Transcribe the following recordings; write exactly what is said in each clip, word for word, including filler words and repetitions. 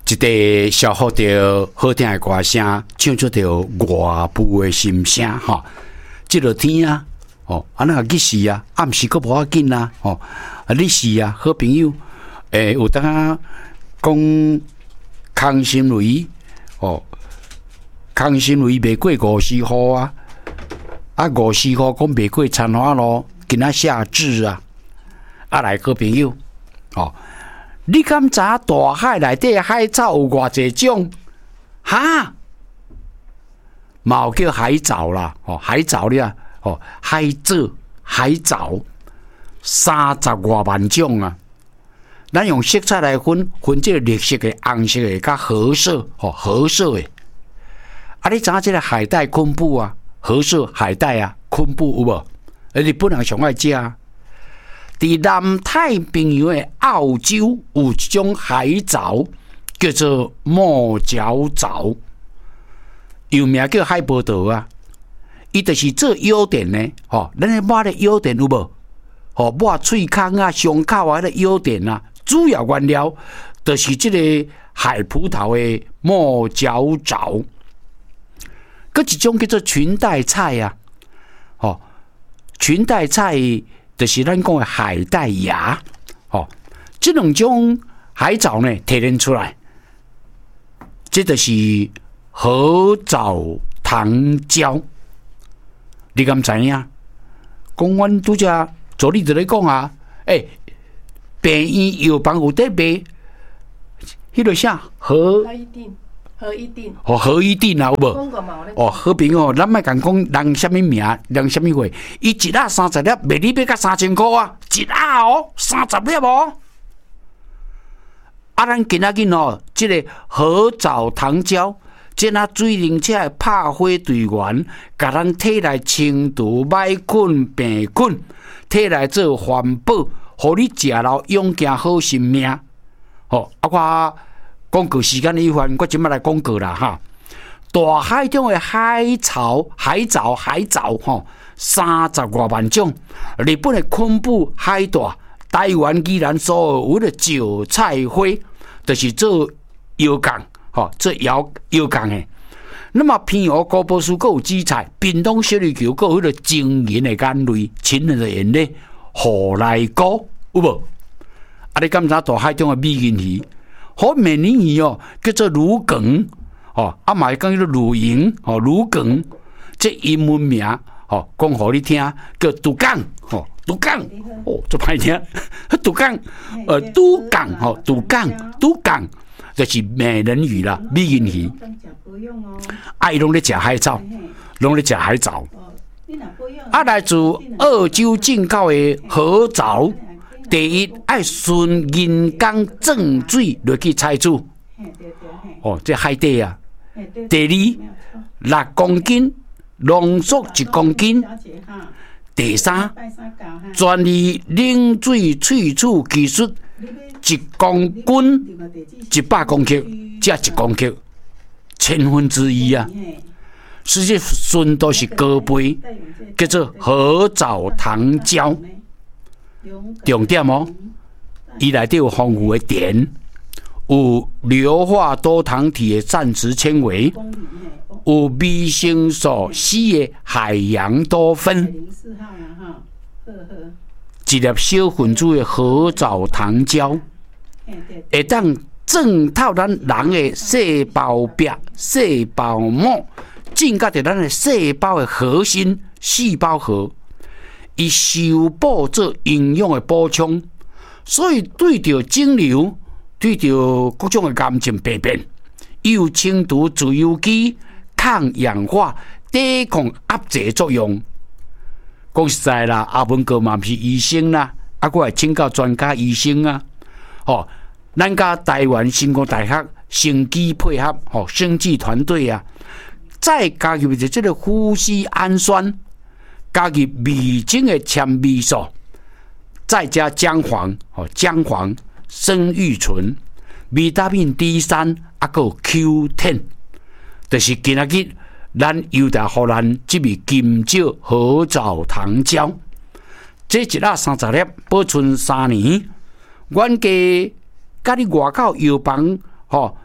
一地消耗着好听的歌声，唱出着外部的心声哈。这个天啊，哦，啊那日时啊，暗时佫无要紧啦，哦，啊日时啊，好朋友，诶、欸，有当讲康心雷，哦，康心雷卖过五十块啊，啊五十块讲卖过残花咯，今仔夏至啊，啊来好朋友，哦。你敢知大海内底海藻有偌济种？哈，嘛有叫海藻啦，哦，海藻了，哦，海蜇、海藻，三十外万种啊。咱用色彩来分，分这个绿色的、红色的、甲褐色，哦，褐色的。啊，你知影这个海带昆布啊，褐色海带啊，昆布有无？日本人上爱食。伫南太平洋的澳洲有一种海藻叫做墨角藻，又名叫海波岛啊。伊就是做药店呢，吼，咱咧抹咧药店有无？吼，抹喙孔啊、伤口啊，迄个药店啊，主要原料就是即个海葡萄的墨角藻。佮一种叫做裙带菜啊，吼，裙带菜。就是咱讲的海带芽，哦，这两种海藻呢提炼出来，这就是褐藻糖胶。你敢知影？讲阮拄则助理就咧讲啊，诶、欸，病院药房有得卖，迄个啥何？ 合一定， 哦，合一定啊，有无？哦，好朋友，咱莫讲讲人什么名，人什么话，伊一盒三十粒，卖你要甲三千块啊，一盒哦，三十粒哦。啊，咱今仔日哦，即、這個褐藻糖膠，即那水灵车的拍火队员，甲咱体内清除歹菌、病菌，体内做环保，互你食了永健好生命。哦，啊我。广告时间一番，我今麦来广告啦哈！大海中的海草、海藻、海藻吼，三十外万种。日本的昆布、海带，台湾宜兰所有的韭菜花，就是做药工吼，做药药工的。那么偏湖高波酥，还有紫菜，屏东小绿球，还有迄个晶莹的眼泪、亲人的眼泪，荷来菇有无？啊，你敢知大海中的美人鱼？好美人鱼哦，叫做芦梗哦，啊嘛讲叫做芦蝇哦，芦梗，这英文名哦，讲互你听，叫杜港哦，杜港哦，做歹听，杜港呃，杜港哦，杜港，杜港，就是美人鱼啦，美人鱼。啊，伊拢咧食海藻，拢咧食海藻。啊，来自澳洲进口的褐藻。第一，爱顺人工正水落去采取，哦，这海底啊。第二，六公斤浓缩一公斤。第三，专利冷水萃取技术，一公斤一百公克，加一公克，千分之一啊。实际纯都是高杯，叫做褐藻糖胶。重点哦，伊内底有丰富的碘，有硫化多糖体的膳食纤维，有维生素 C 的海洋多酚，一粒小分子的褐藻糖胶，会当浸透咱人的细胞壁、细胞膜，进到伫咱的细胞的核心细胞核。以修补做营养的补充，所以对着肿瘤、对着各种的癌症病变，伊有清除自由基、抗氧化、抵抗压制作用。讲实在啦，阿文哥嘛不是医生啦，啊，我来请教专家医生啊。哦，咱甲台湾成功大学生机配合，哦，生技团队啊，再加入着这个呼吸氨酸。加入味精的纤维素，再加姜黄哦，姜黄、生育醇、维他命 D 三，啊，还有 Q 十，就是今仔日咱优待互咱这味金蕉褐藻糖胶，这一盒三十粒，保存三年。原价甲你外口药房吼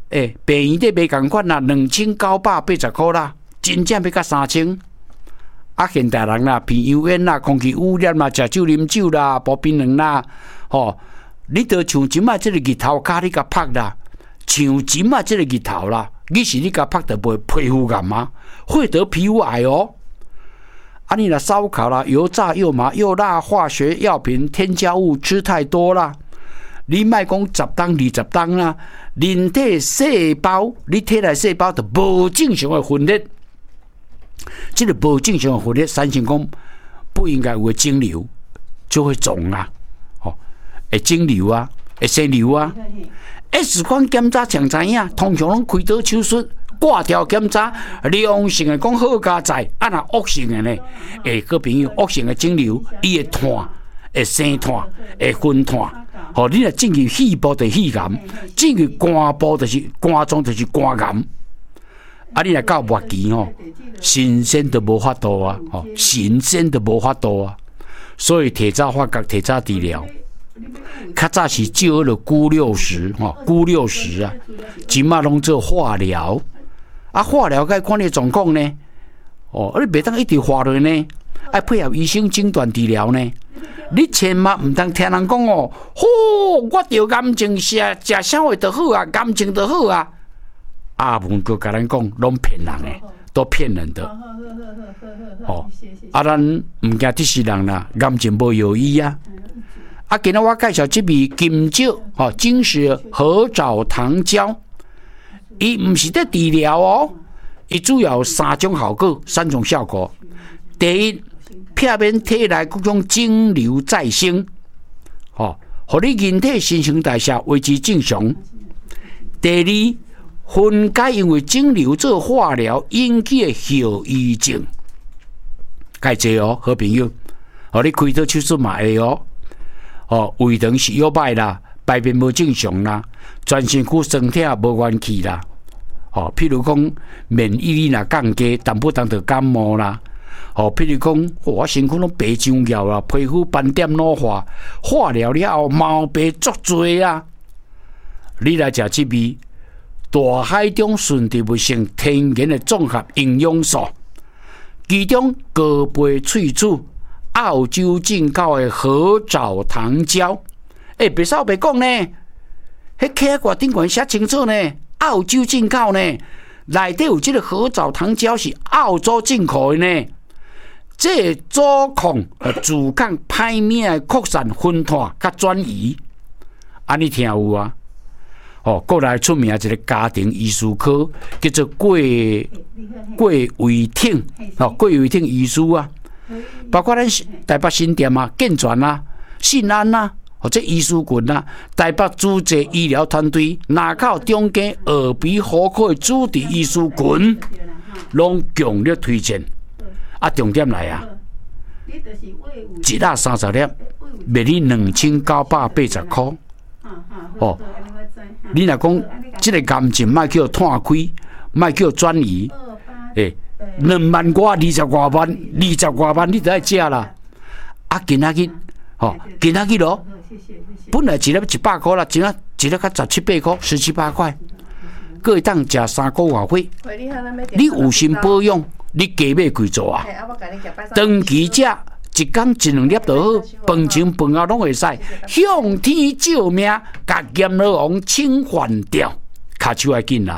诶，病院底卖共款啦，两千九百八十块啦，真正要到三千。啊，现代人啦，鼻油烟啦，空气污染啦，食酒啉酒啦，薄槟榔啦，吼、哦，你着像即摆即个日头骹你甲拍啦，像即摆即个日头啦，你是你甲拍着袂皮肤癌吗？会得皮肤癌哦。啊，你若烧烤啦，油炸又麻又辣，化学药品添加物吃太多啦。你莫讲十档二十档啦，人体细胞，你体内细胞就无正常的分裂。这个无正常的分裂产生讲不应该有的肿瘤，就会肿啊，哦，会肿瘤啊，会生瘤啊。X 光检查常知影，通常拢开刀手术、挂条检查，良性的讲好加载，啊那恶性的呢，诶，个朋友恶性的肿瘤，伊会炭，会生炭，会昏炭。吼，你若进去肺部就是肺癌，进去肝部就是肝脏就是肝癌。啊，你若到末期吼，新鲜都无法度啊，吼，新鲜都无法度啊。所以提早发觉，提早治疗。较早是少了钴六十，吼，钴六十啊，即马拢做化疗。啊，化疗该看你状况呢？哦，你袂当一直化落呢，爱配合医生诊断治疗呢。你千万唔当听人讲哦，吼、哦，我得癌症，食食啥货就好啊，癌症就好啊。阿文哥甲咱讲，拢骗人诶，都骗人的。哦，啊，咱唔惊这是人啦，癌症无药医啊。啊，今日我介绍这味金蕉，哦，金石合藻糖胶，伊唔是在治疗哦，伊主要有三种效果，三种效果。第一，避免体内各种肿瘤再生，哦，互你人体新陈代谢维持正常。第二，分解因为肿瘤做化疗引起的后遗症，该做哦，好朋友，哦，你开刀手术嘛会哦，哦，胃肠是摇摆啦，排便无正常啦，全身躯身体无元气啦，哦，譬如讲免疫力若降低，淡不当就感冒啦。哦，譬如讲，我身躯拢白上翘啦，皮肤斑点老化，化疗了后毛病足多啊！你来食这味大海中纯植物性天然的综合营养素，其中高倍萃取澳洲进口的合藻糖胶。诶，别少别讲呢，迄客挂顶管写清楚呢，澳洲进口呢，内底有这个合藻糖胶是澳洲进口的呢。这阻抗呃阻抗歹命的扩散、分化、甲转移，安尼听有啊？哦，国内出名一个家庭医师科叫做桂桂维挺，哦，桂维挺医师啊，包括咱台北新店啊、健全啊、信安啊，或者医师群啊，台北主治医疗团队，南口中间耳鼻喉科的主治医师群，拢强烈推荐。啊，重点来啊！一粒三十粒，卖你两千九百八十块。哦，你若讲这个癌症，莫叫摊开，莫叫转移，诶，两万块、二十外万、二十外万，你就爱食啦。啊，今仔日，哦，今仔日咯，本来一粒一百块啦，今仔一粒才十七八块，十七八块，各会当食三个月会。你有心保养。你加买几座啊？长期食一天一两粒就好，饭前饭后拢会使，向天照命，甲阎罗王清还掉，骹手要紧啦。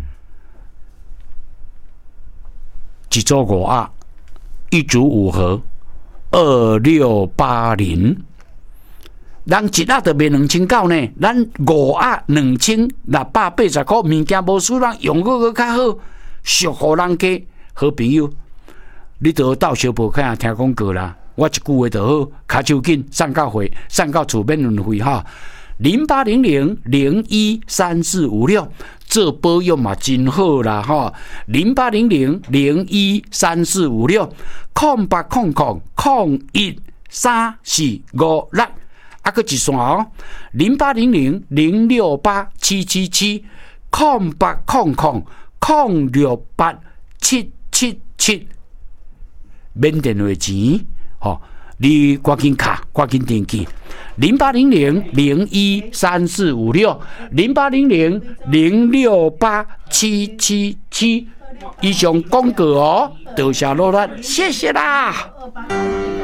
一组五盒，一组五盒，二六八零。人一盒就卖两千九呢，咱五盒两千六百八十块，物件无输人用个个较好，俗互人家。好朋友，你就到小埔看听讲过啦。我一句话就好，卡手紧，送到会，送到厝免运费哈。零八零零零一三四五六，做保养嘛真好啦哈。零八零零零一三四五六，空八空空空一三四五六，啊个一线哦。零八零零零六八七七七，空八空空空六八七。七七，免电话钱，吼、哦！你赶紧卡， 赶紧点击零八零零零一三四五六零八零零零六八七七七以上广告哦，多谢罗兰，谢谢啦。